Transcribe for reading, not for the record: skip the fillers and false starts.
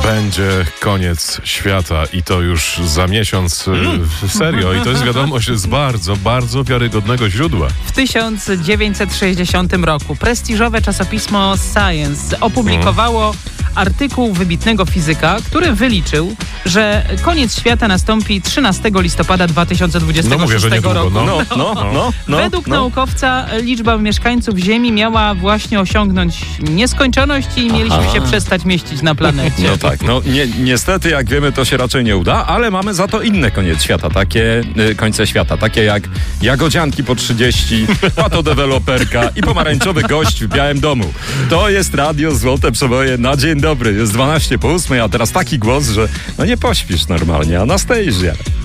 Będzie koniec świata i to już za miesiąc. Serio. I to jest wiadomość z bardzo, bardzo wiarygodnego źródła. W 1960 roku prestiżowe czasopismo Science opublikowało artykuł wybitnego fizyka, który wyliczył, że koniec świata nastąpi 13 listopada 2026 roku. Według naukowca liczba mieszkańców Ziemi miała właśnie osiągnąć nieskończoność i mieliśmy się przestać mieścić na planecie. No tak, niestety, jak wiemy, to się raczej nie uda, ale mamy za to inne końce świata, takie jak jagodzianki po 30, patodeweloperka i pomarańczowy gość w Białym Domu. To jest radio Złote Przeboje na dzień dobry. Jest 12 po 8, a teraz taki głos, że nie pośpisz normalnie. Anastasia.